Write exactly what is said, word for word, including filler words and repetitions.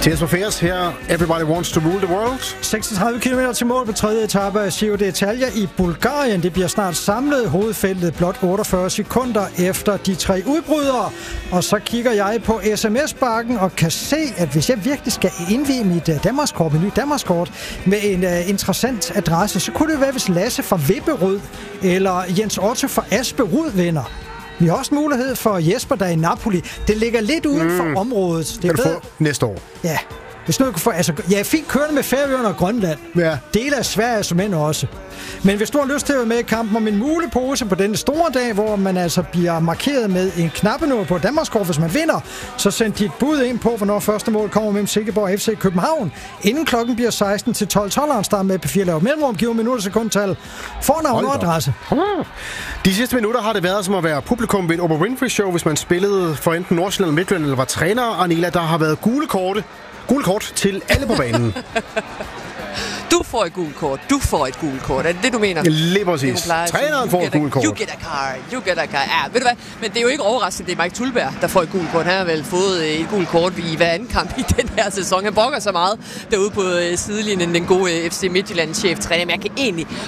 Tears for Fears her. Everybody wants to rule the world. seksogtredive kilometer til mål på tredje etape af Giro d'Italia i Bulgarien. Det bliver snart samlet hovedfeltet blot otteogfyrre sekunder efter de tre udbrydere. Og så kigger jeg på sms-bakken og kan se, at hvis jeg virkelig skal indvie mit uh, Danmarkskort, mit nye Danmarkskort, med en uh, interessant adresse, så kunne det være, hvis Lasse fra Vipperød eller Jens Otto fra Asperud vinder. Vi har også mulighed for Jesper, der er i Napoli. Det ligger lidt uden for mm. området. Det kan du få næste år. Ja. Hvis nu kan få, altså, jeg er fint kørende med Færøerne og Grønland. Ja. Dele af Sverige som end også. Men hvis du har lyst til at være med i kampen om en mulepose på denne store dag, hvor man altså bliver markeret med en knappenål på Danmarkskort, hvis man vinder, så send dit bud ind på, hvornår første mål kommer mellem Silkeborg og F C København. Inden klokken bliver seksten til tolv. tolderen starter med P fire laver mellemrum, giver minutter sekundtal. Fornavn og adresse. De sidste minutter har det været som at være publikum ved et Oprah Winfrey Show, hvis man spillede for enten Nordsjælland eller Midtjylland eller var træner. Arnela, der har været gule korte. Gule kort til alle på banen. Du får et gult kort. Du får et gult kort. Er det det, du mener? Lige præcis. Træneren får et gult kort. You get a car. You get a car. Ja, ved du hvad? Men det er jo ikke overraskende, det er Mike Tulberg, der får et gult kort. Han har vel fået et gult kort i hver anden kamp i den her sæson. Han brokker så meget derude på sidelinjen, den gode F C Midtjylland cheftræner. Men jeg kan egentlig